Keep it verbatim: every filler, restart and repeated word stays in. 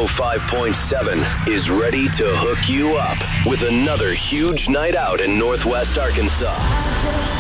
oh five point seven is ready to hook you up with another huge night out in Northwest Arkansas.